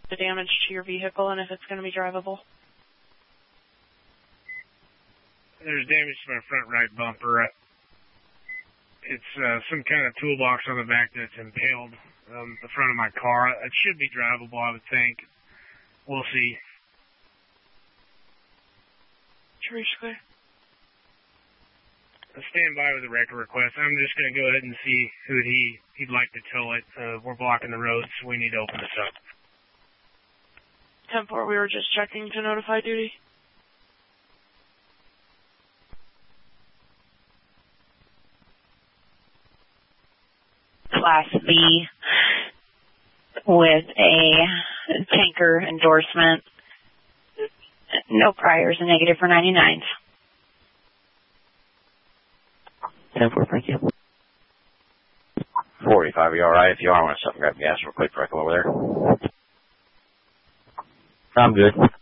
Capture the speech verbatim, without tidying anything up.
the damage to your vehicle and if it's going to be drivable. There's damage to my front right bumper. It's uh, some kind of toolbox on the back that's impaled um, the front of my car. It should be drivable, I would think. We'll see. Trish, clear. Stand by with a record request. I'm just going to go ahead and see who he, he'd like to tow it. Uh, we're blocking the road, so we need to open this up. ten four, we were just checking to notify duty. Class B with a tanker endorsement. No priors, a negative for ninety-nines. ten four, thank you. forty-five, are you alright? If you are, I want to stop and grab gas real quick before I come over there. I'm good.